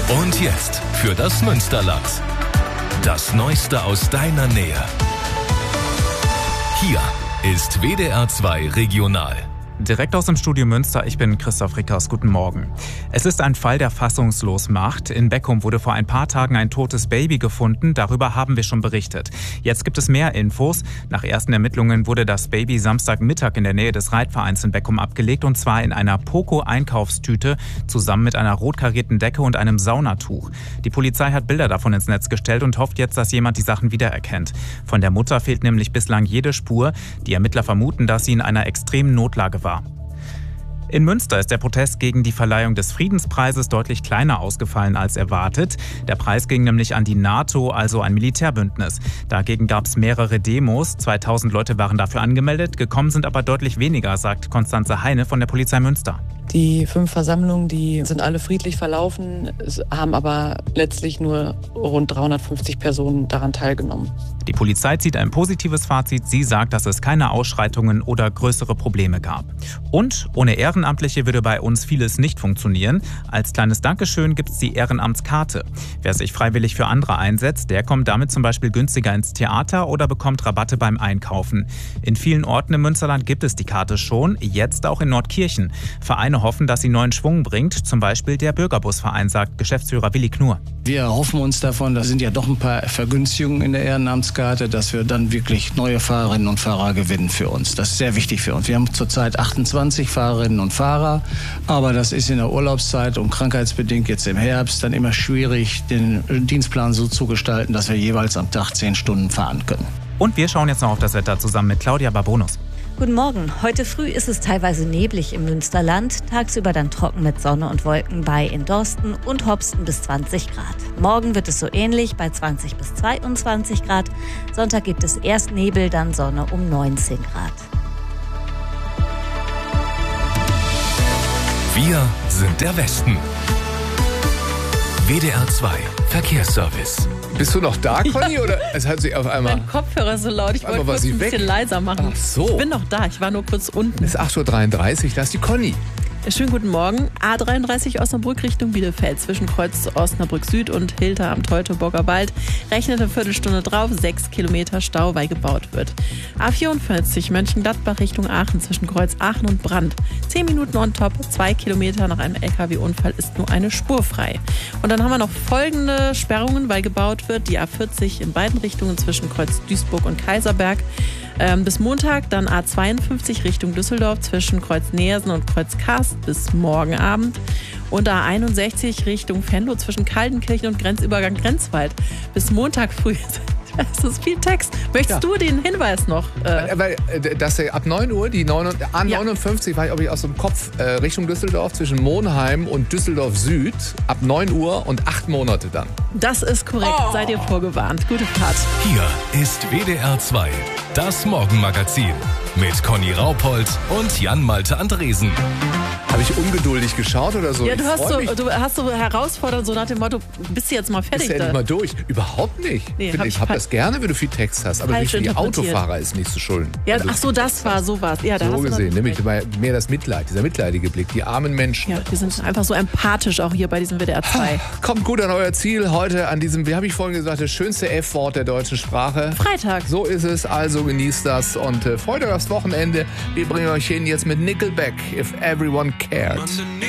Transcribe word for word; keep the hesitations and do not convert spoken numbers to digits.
Und jetzt für das Münsterland. Das Neueste aus deiner Nähe. Hier ist W D R zwei Regional. Direkt aus dem Studio Münster, ich bin Christoph Rickers. Guten Morgen. Es ist ein Fall, der fassungslos macht. In Beckum wurde vor ein paar Tagen ein totes Baby gefunden. Darüber haben wir schon berichtet. Jetzt gibt es mehr Infos. Nach ersten Ermittlungen wurde das Baby Samstagmittag in der Nähe des Reitvereins in Beckum abgelegt. Und zwar in einer Poco-Einkaufstüte zusammen mit einer rot karierten Decke und einem Saunatuch. Die Polizei hat Bilder davon ins Netz gestellt und hofft jetzt, dass jemand die Sachen wiedererkennt. Von der Mutter fehlt nämlich bislang jede Spur. Die Ermittler vermuten, dass sie in einer extremen Notlage war. In Münster ist der Protest gegen die Verleihung des Friedenspreises deutlich kleiner ausgefallen als erwartet. Der Preis ging nämlich an die NATO, also ein Militärbündnis. Dagegen gab es mehrere Demos. zweitausend Leute waren dafür angemeldet, gekommen sind aber deutlich weniger, sagt Konstanze Heine von der Polizei Münster. Die fünf Versammlungen, die sind alle friedlich verlaufen, haben aber letztlich nur rund dreihundertfünfzig Personen daran teilgenommen. Die Polizei zieht ein positives Fazit. Sie sagt, dass es keine Ausschreitungen oder größere Probleme gab. Und ohne Ehrenamtliche würde bei uns vieles nicht funktionieren. Als kleines Dankeschön gibt es die Ehrenamtskarte. Wer sich freiwillig für andere einsetzt, der kommt damit zum Beispiel günstiger ins Theater oder bekommt Rabatte beim Einkaufen. In vielen Orten im Münsterland gibt es die Karte schon, jetzt auch in Nordkirchen. Vereine hoffen, dass sie neuen Schwung bringt, zum Beispiel der Bürgerbusverein, sagt Geschäftsführer Willi Knur. Wir erhoffen uns davon, da sind ja doch ein paar Vergünstigungen in der Ehrenamtskarte, dass wir dann wirklich neue Fahrerinnen und Fahrer gewinnen für uns. Das ist sehr wichtig für uns. Wir haben zurzeit achtundzwanzig Fahrerinnen und Fahrer, aber das ist in der Urlaubszeit und krankheitsbedingt jetzt im Herbst dann immer schwierig, den Dienstplan so zu gestalten, dass wir jeweils am Tag zehn Stunden fahren können. Und wir schauen jetzt noch auf das Wetter zusammen mit Claudia Barbonus. Guten Morgen. Heute früh ist es teilweise neblig im Münsterland, tagsüber dann trocken mit Sonne und Wolken bei in Dorsten und Hopsten bis zwanzig Grad. Morgen wird es so ähnlich bei zwanzig bis zweiundzwanzig Grad. Sonntag gibt es erst Nebel, dann Sonne um neunzehn Grad. Wir sind der Westen. W D R zwei Verkehrsservice. Bist du noch da, Conny? Ja. Oder es hat sich auf einmal... Mein Kopfhörer ist so laut, ich wollte kurz ein bisschen leiser machen. Ach so. Ich bin noch da, ich war nur kurz unten. Es ist acht Uhr dreiunddreißig, da ist die Conny. Schönen guten Morgen. A dreiunddreißig Osnabrück Richtung Bielefeld zwischen Kreuz Osnabrück Süd und Hilter am Teutoburger Wald. Rechnet eine Viertelstunde drauf, sechs Kilometer Stau, weil gebaut wird. A vierundvierzig Mönchengladbach Richtung Aachen zwischen Kreuz Aachen und Brand. zehn Minuten on top, zwei Kilometer nach einem L K W-Unfall ist nur eine Spur frei. Und dann haben wir noch folgende Sperrungen, weil gebaut wird. Die A vierzig in beiden Richtungen zwischen Kreuz Duisburg und Kaiserberg. Ähm, bis Montag dann A zweiundfünfzig Richtung Düsseldorf zwischen Kreuz Neersen und Kreuz Karst bis morgen Abend. Und A einundsechzig Richtung Venlo zwischen Kaltenkirchen und Grenzübergang Grenzwald bis Montag früh. Das ist viel Text. Möchtest ja. du den Hinweis noch? Äh Weil, dass ab neun Uhr, die A neunundfünfzig, ja. weiß ich, ob ich aus dem Kopf, äh, Richtung Düsseldorf, zwischen Monheim und Düsseldorf Süd, ab neun Uhr und acht Monate dann. Das ist korrekt, oh. seid ihr vorgewarnt. Gute Fahrt. Hier ist W D R zwei, das Morgenmagazin mit Conny Raupold und Jan-Malte Andresen. Habe ich ungeduldig geschaut oder so? Ja, du hast so, du hast so herausfordernd, so nach dem Motto, bist du jetzt mal fertig? Bist du endlich mal durch? Überhaupt nicht. Nee, ich ich habe das gerne, wenn du viel Text hast, aber für die Autofahrer ist nicht zu schulden. Ja, also, ach so, das war sowas. Ja, da so hast gesehen, nämlich mehr das Mitleid, dieser mitleidige Blick, die armen Menschen. Ja, wir sind einfach so empathisch auch hier bei diesem W D R zwei. Kommt gut an euer Ziel heute an diesem, wie habe ich vorhin gesagt, das schönste F-Wort der deutschen Sprache. Freitag. So ist es, also genießt das und äh, freut euch aufs Wochenende. Wir bringen euch hin jetzt mit Nickelback, If Everyone Cared.